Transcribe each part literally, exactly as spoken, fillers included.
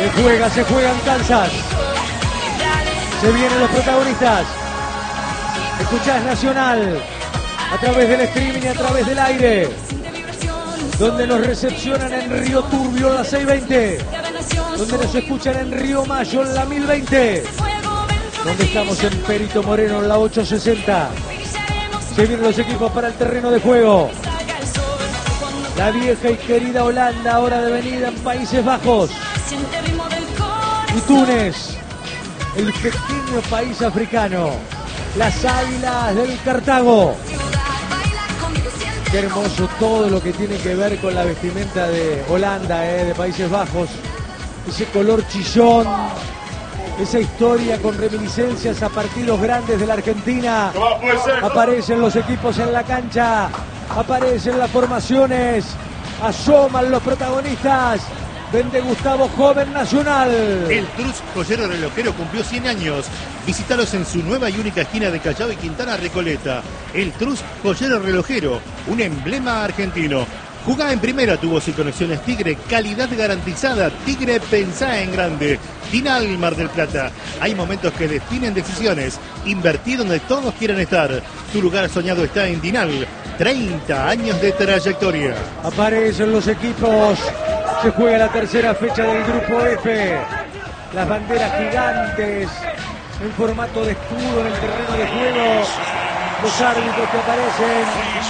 Se juega, se juega en Kansas. Se vienen los protagonistas. Escuchás Nacional a través del streaming y a través del aire, donde nos recepcionan en Río Turbio en la seiscientos veinte, donde nos escuchan en Río Mayo en la mil veinte, donde estamos en Perito Moreno en la ochocientos sesenta. Se vienen los equipos para el terreno de juego. La vieja y querida Holanda, ahora devenida en Países Bajos. Y Túnez, el pequeño país africano. Las Águilas del Cartago. Qué hermoso todo lo que tiene que ver con la vestimenta de Holanda, eh, de Países Bajos. Ese color chillón, esa historia con reminiscencias a partidos grandes de la Argentina. Aparecen los equipos en la cancha, aparecen las formaciones, asoman los protagonistas. Vende Gustavo, joven Nacional. El Trus joyero relojero cumplió cien años. Visítalos en su nueva y única esquina de Callao y Quintana Recoleta. El Trus joyero relojero, un emblema argentino. Jugá en primera, tubos y conexiones Tigre, calidad garantizada. Tigre, pensá en grande. Dinal, Mar del Plata. Hay momentos que definen decisiones. Invertí donde todos quieran estar. Tu lugar soñado está en Dinal. treinta años de trayectoria. Aparecen los equipos. Se juega la tercera fecha del Grupo F. Las banderas gigantes en formato de escudo en el terreno de juego. Los árbitros que aparecen.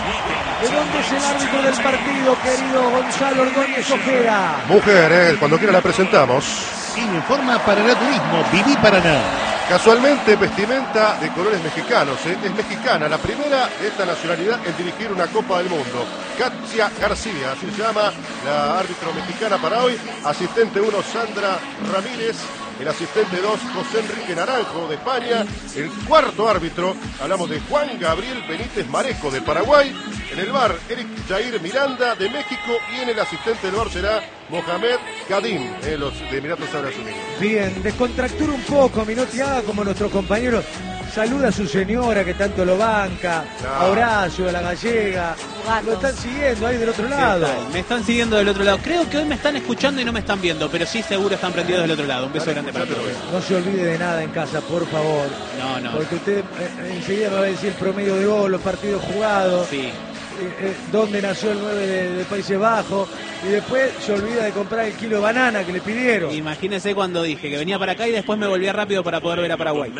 ¿De dónde es el árbitro del partido, querido Gonzalo Ordóñez Ojeda? Mujer, eh, cuando quiera la presentamos. Informa Paraná Turismo, Viví Paraná. Casualmente, vestimenta de colores mexicanos. ¿eh? Es mexicana, la primera de esta nacionalidad en dirigir una Copa del Mundo. Katia García, así se llama la árbitro mexicana para hoy. Asistente uno, Sandra Ramírez. El asistente dos, José Enrique Naranjo, de España. El cuarto árbitro, hablamos de Juan Gabriel Benítez Mareco, de Paraguay. En el bar, Eric Jair Miranda, de México. Y en el asistente del bar será Mohamed Kadim, eh, los de Emiratos Árabes Unidos. Bien, descontractura un poco, Minotti, haga como nuestros compañeros. Saluda a su señora que tanto lo banca, no. A Horacio, a la gallega. Gatos. Lo están siguiendo ahí del otro lado. Me están siguiendo del otro lado. Creo que hoy me están escuchando y no me están viendo, pero sí seguro están prendidos del otro lado. Un beso claro, grande para todos. No se olvide de nada en casa, por favor. No, no. Porque usted eh, enseguida me va a decir el promedio de gol, los partidos jugados. Sí. Eh, eh, dónde nació el nueve de, de Países Bajos. Y después se olvida de comprar el kilo de banana que le pidieron. Imagínese cuando dije que venía para acá y después me volvía rápido para poder ver a Paraguay.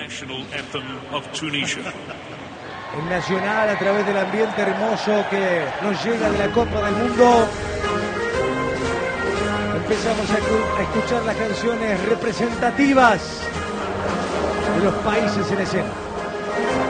El Nacional, a través del ambiente hermoso que nos llega de la Copa del Mundo. Empezamos a, a escuchar las canciones representativas de los países en escena.